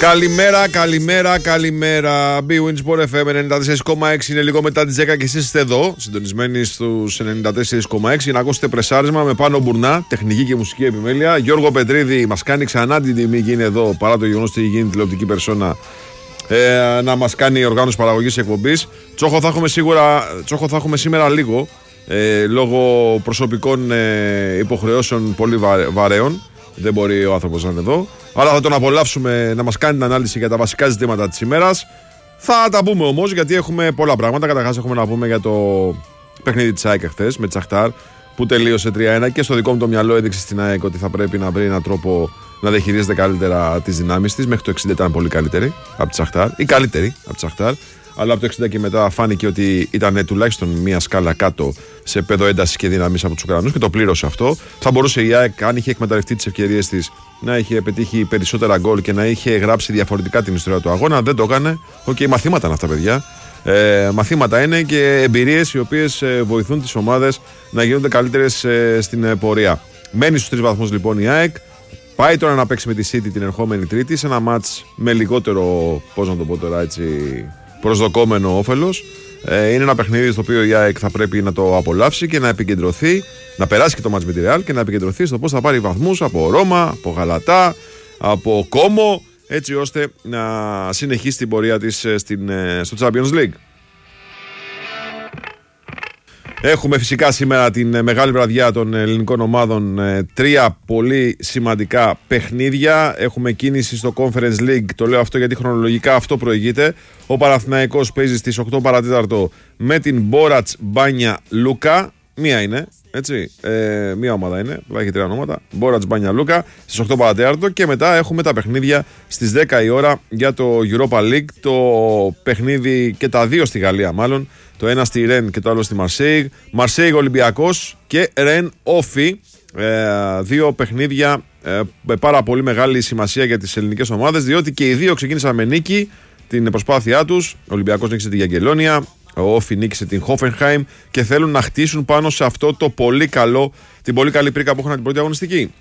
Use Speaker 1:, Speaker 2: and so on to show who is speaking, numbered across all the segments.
Speaker 1: Καλημέρα. BWIN Sport FM 94,6 είναι λίγο μετά τις 10 και εσείς είστε εδώ, συντονισμένοι στους 94,6 για να ακούσετε πρεσάρισμα με Πάνο Μπουρνά, τεχνική και μουσική επιμέλεια. Γιώργο Πετρίδη μας κάνει ξανά την τιμή και είναι εδώ, παρά το γεγονός ότι γίνει τηλεοπτική περσόνα, να μας κάνει η οργάνωση παραγωγής εκπομπής. Τσόχο θα έχουμε σήμερα λίγο, λόγω προσωπικών υποχρεώσεων πολύ βαρέων. Δεν μπορεί ο άνθρωπος να είναι εδώ. Αλλά θα τον απολαύσουμε να μας κάνει την ανάλυση για τα βασικά ζητήματα της ημέρας. Θα τα πούμε όμως, γιατί έχουμε πολλά πράγματα. Καταρχάς έχουμε να πούμε για το παιχνίδι της ΑΕΚ χθες με τη Σαχτάρ, που τελείωσε 3-1 και στο δικό μου το μυαλό έδειξε στην ΑΕΚ ότι θα πρέπει να βρει έναν τρόπο να διαχειρίζεται καλύτερα τις δυνάμεις της. Μέχρι το 60 ήταν πολύ καλύτερη από τη Σαχτάρ, ή καλύτερη από τη Σαχτάρ. Αλλά από το 60 και μετά φάνηκε ότι ήταν τουλάχιστον μία σκάλα κάτω σε επίπεδο έντασης και δύναμης από τους Ουκρανούς και το πλήρωσε αυτό. Θα μπορούσε η ΑΕΚ, αν είχε εκμεταλλευτεί τις ευκαιρίες της, να είχε πετύχει περισσότερα γκολ και να είχε γράψει διαφορετικά την ιστορία του αγώνα. Δεν το έκανε. Μαθήματα είναι αυτά, παιδιά. Μαθήματα είναι και εμπειρίες οι οποίες βοηθούν τις ομάδες να γίνονται καλύτερες στην πορεία. Μένει στους 3 βαθμούς λοιπόν η ΑΕΚ. Πάει τώρα να παίξει με τη City την ερχόμενη Τρίτη σε ένα μάτς με λιγότερο, πώς να το πω τώρα έτσι, προσδοκόμενο όφελος. Είναι ένα παιχνίδι στο οποίο η ΑΕΚ θα πρέπει να το απολαύσει και να επικεντρωθεί, να περάσει και το μάτς με τη Real και να επικεντρωθεί στο πώς θα πάρει βαθμούς από Ρώμα, από Γαλατά, από Κόμο, έτσι ώστε να συνεχίσει την πορεία της στο Champions League. Έχουμε φυσικά σήμερα την μεγάλη βραδιά των ελληνικών ομάδων, 3 πολύ σημαντικά παιχνίδια. Έχουμε κίνηση στο Conference League, το λέω αυτό γιατί χρονολογικά αυτό προηγείται. Ο Παναθηναϊκός παίζει στις 8 παρατέταρτο με την Μπόρατς Μπάνια Λούκα. Μία είναι, έτσι, μία ομάδα είναι, έχει 3 ονόματα. Μπόρατς Μπάνια Λούκα στις 8 παρατέταρτο και μετά έχουμε τα παιχνίδια στις 10 η ώρα για το Europa League. Το παιχνίδι και τα 2 στη Γαλλία μάλλον. Το ένα στη Ρεν και το άλλο στη Μαρσέιγ. Μαρσέιγ Ολυμπιακός και Ρεν Όφι. 2 παιχνίδια με πάρα πολύ μεγάλη σημασία για τις ελληνικές ομάδες, διότι και οι 2 ξεκίνησαν με νίκη την προσπάθειά τους. Ο Ολυμπιακός νίκησε την Γιαγκελόνια, ο Όφι νίκησε την Χόφενχάιμ και θέλουν να χτίσουν πάνω σε αυτό το πολύ καλό, την πολύ καλή πρίκα που έχουν την πρώτη αγωνιστική.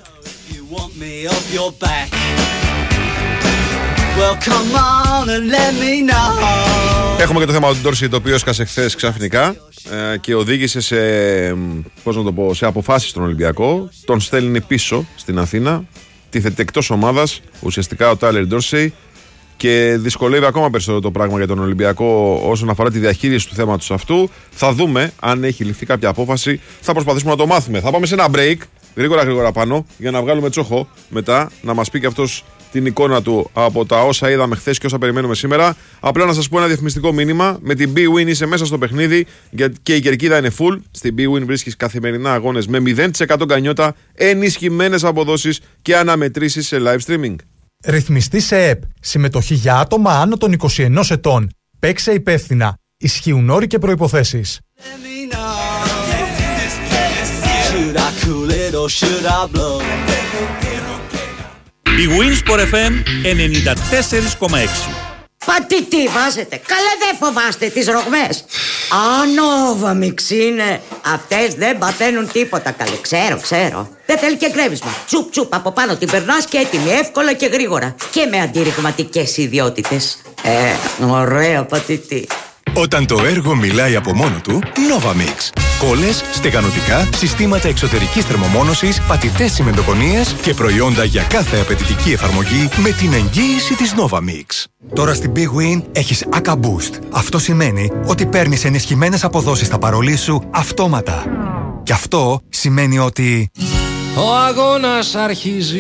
Speaker 1: Well, come on and let me know. Έχουμε και το θέμα του Ντόρση, το οποίο έσκασε χθες ξαφνικά και οδήγησε σε, πώς να το πω, σε αποφάσεις στον Ολυμπιακό. Τον στέλνει πίσω στην Αθήνα, τίθεται εκτός ομάδας ουσιαστικά ο Τάιλερ Ντόρση και δυσκολεύει ακόμα περισσότερο το πράγμα για τον Ολυμπιακό όσον αφορά τη διαχείριση του θέματος αυτού. Θα δούμε αν έχει ληφθεί κάποια απόφαση, θα προσπαθήσουμε να το μάθουμε. Θα πάμε σε ένα break, γρήγορα πάνω, για να βγάλουμε Τσόχο μετά, να μας πει και αυτός την εικόνα του από τα όσα είδαμε χθες και όσα περιμένουμε σήμερα. Απλά να σας πω ένα διαφημιστικό μήνυμα. Με την BWIN είσαι μέσα στο παιχνίδι και η κερκίδα είναι full. Στην BWIN βρίσκεις καθημερινά αγώνες με 0% γκανιότα, ενισχυμένες αποδόσεις και αναμετρήσεις σε live streaming.
Speaker 2: Ρυθμιστή σε ΕΠ. Συμμετοχή για άτομα άνω των 21 ετών. Παίξε υπεύθυνα. Ισχύουν όροι και προϋποθέσεις.
Speaker 3: Η BWIN Sport FM 94,6.
Speaker 4: Πατή τι βάζετε, καλά δεν φοβάστε τις ρογμές. Novamix είναι. Αυτές δεν παθαίνουν τίποτα καλέ, ξέρω. Δεν θέλει και γκρέμισμα. Τσουπ από πάνω την περνάς και έτοιμη, εύκολα και γρήγορα. Και με αντιρριγματικές ιδιότητες. Ωραία πατητή.
Speaker 5: Όταν το έργο μιλάει από μόνο του, Novamix. Κόλλες, στεγανοτικά, συστήματα εξωτερικής θερμομόνωσης, πατητές τσιμεντοκονίες και προϊόντα για κάθε απαιτητική εφαρμογή με την εγγύηση της Novamix.
Speaker 6: Τώρα στην BWIN έχεις ACA Boost. Αυτό σημαίνει ότι παίρνεις ενισχυμένες αποδόσεις στα παρολί σου αυτόματα. Και αυτό σημαίνει ότι...
Speaker 7: ο αγώνας αρχίζει.